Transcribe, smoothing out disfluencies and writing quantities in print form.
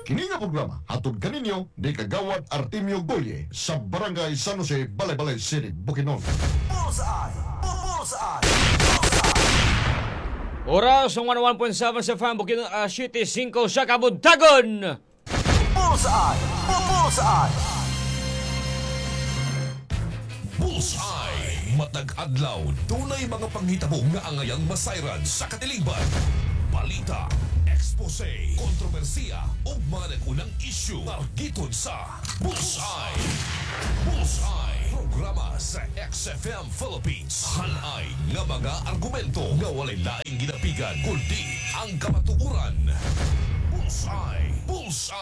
Kini nga programa hatod kaninyo ni Kagawad Artemio Goye sa Barangay San Jose, Balay-Balay City, Bukidnon. Bullseye! Bullseye! Bullseye! Oras ang 101.7 sa fan Bukidnon City 5 sa Kabuntagon. Bullseye! Bullseye! Bullseye! Matag adlaw, dunay mga panghitabo nga angayang masayran sa katilingban. Balita, expose, kontrobersiya o mga nag-unang issue. Targetod sa Bullseye! Bullseye! Programa sa XFM Philippines. Hanay nga mga argumento nga walay laing ginapigan kundi ang kamatuuran. Bullseye! Bullseye!